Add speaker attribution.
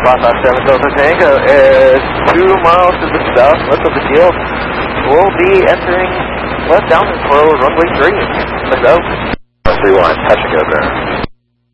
Speaker 1: Foxtrot 7 Delta Tango is 2 miles to the southwest of the field. We'll be entering left down for runway 3. Let's go. 31, touch and go, ground.